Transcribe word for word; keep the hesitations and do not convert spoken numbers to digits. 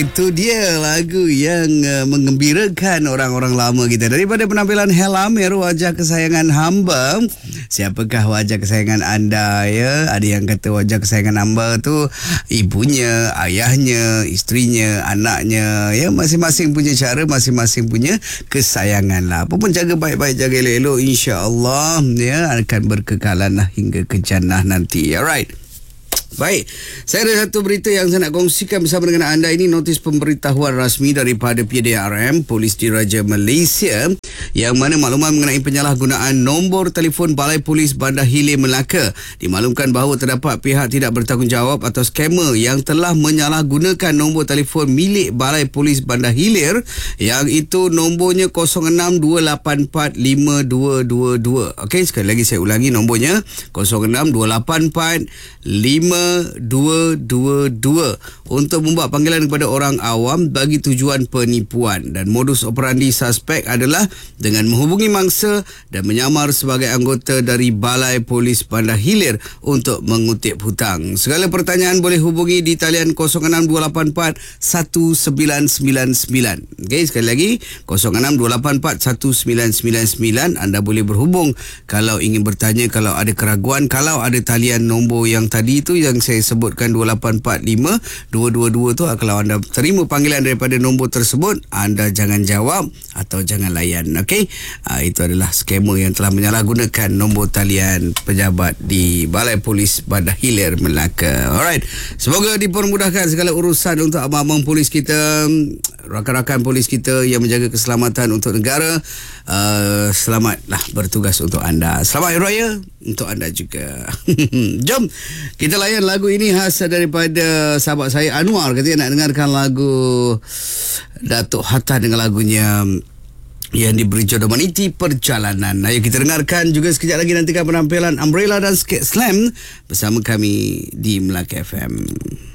Itu dia lagu yang uh, menggembirakan orang-orang lama kita. Daripada penampilan Helamer, wajah kesayangan hamba. Siapakah wajah kesayangan anda ya? Ada yang kata wajah kesayangan hamba tu ibunya, ayahnya, isterinya, anaknya. Ya, masing-masing punya cara, masing-masing punya kesayangan lah. Apa pun jaga baik-baik, jaga elok-elok, insya-Allah ya akan berkekalan lah hingga ke jannah nanti. Alright. Baik, saya ada satu berita yang saya nak kongsikan bersama dengan anda. Ini notis pemberitahuan rasmi daripada P D R M, Polis Diraja Malaysia, yang mana maklumat mengenai penyalahgunaan nombor telefon Balai Polis Bandar Hilir Melaka. Dimaklumkan bahawa terdapat pihak tidak bertanggungjawab atau skamer yang telah menyalahgunakan nombor telefon milik Balai Polis Bandar Hilir, yang itu nombornya kosong enam dua lapan empat lima dua dua dua. Okey, sekali lagi saya ulangi nombornya kosong enam dua lapan empat lima dua dua dua untuk membuat panggilan kepada orang awam bagi tujuan penipuan. Dan modus operandi suspek adalah dengan menghubungi mangsa dan menyamar sebagai anggota dari Balai Polis Bandar Hilir untuk mengutip hutang. Segala pertanyaan boleh hubungi di talian kosong enam dua lapan empat satu sembilan sembilan sembilan. Okey, sekali lagi kosong enam dua lapan empat satu sembilan sembilan sembilan. Anda boleh berhubung kalau ingin bertanya, kalau ada keraguan, kalau ada talian nombor yang tadi tu yang saya sebutkan dua lapan empat lima dua dua dua tu, kalau anda terima panggilan daripada nombor tersebut, anda jangan jawab atau jangan layan. Okey, uh, itu adalah skamer yang telah menyalahgunakan nombor talian pejabat di Balai Polis Bandar Hilir Melaka. Alright, semoga dipermudahkan segala urusan untuk abang-abang polis kita, rakan-rakan polis kita yang menjaga keselamatan untuk negara. Uh, selamatlah bertugas untuk anda. Selamat Hari Raya untuk anda juga. Jom kita layan lagu ini khas daripada sahabat saya Anwar. Katanya nak dengarkan lagu Datuk Hatta dengan lagunya yang diberi jodoh Meniti Perjalanan. Ayo kita dengarkan juga sekejap lagi, nantikan penampilan Umbrella dan Skate Slam bersama kami di Melaka F M.